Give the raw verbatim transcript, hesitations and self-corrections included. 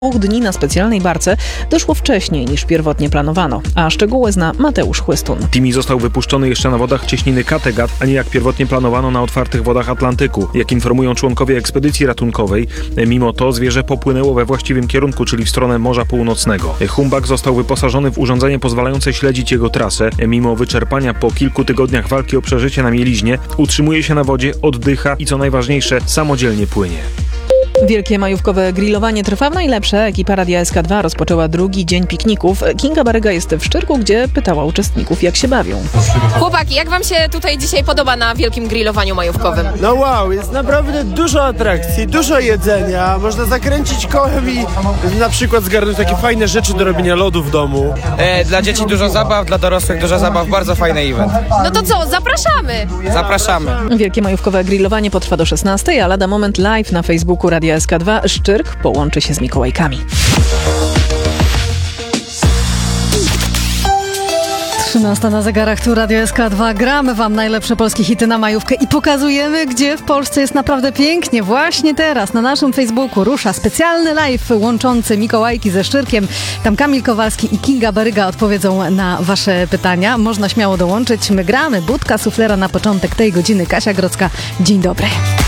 Dwóch dni na specjalnej barce doszło wcześniej niż pierwotnie planowano, a szczegóły zna Mateusz Chłystun. Timi został wypuszczony jeszcze na wodach cieśniny Kattegat, a nie jak pierwotnie planowano na otwartych wodach Atlantyku. Jak informują członkowie ekspedycji ratunkowej, mimo to zwierzę popłynęło we właściwym kierunku, czyli w stronę Morza Północnego. Humbug został wyposażony w urządzenie pozwalające śledzić jego trasę. Mimo wyczerpania po kilku tygodniach walki o przeżycie na mieliźnie, utrzymuje się na wodzie, oddycha i co najważniejsze, samodzielnie płynie. Wielkie majówkowe grillowanie trwa w najlepsze. Ekipa Radia S K dwa rozpoczęła drugi dzień pikników. Kinga Baryga jest w Szczyrku, gdzie pytała uczestników, jak się bawią. Chłopaki, jak wam się tutaj dzisiaj podoba na wielkim grillowaniu majówkowym? No wow, jest naprawdę dużo atrakcji, dużo jedzenia. Można zakręcić kołem i na przykład zgarnąć takie fajne rzeczy do robienia lodu w domu. E, dla dzieci dużo zabaw, dla dorosłych dużo zabaw, bardzo fajny event. No to co, zapraszamy! Zapraszamy. Wielkie majówkowe grillowanie potrwa do szesnastej, a lada moment live na Facebooku Radia S K dwa Szczyrk połączy się z Mikołajkami. trzynasta na zegarach, tu Radio S K dwa. Gramy wam najlepsze polskie hity na majówkę i pokazujemy, gdzie w Polsce jest naprawdę pięknie. Właśnie teraz na naszym Facebooku rusza specjalny live łączący Mikołajki ze Szczyrkiem. Tam Kamil Kowalski i Kinga Baryga odpowiedzą na wasze pytania. Można śmiało dołączyć. My gramy. Budka suflera na początek tej godziny. Kasia Grodzka. Dzień dobry.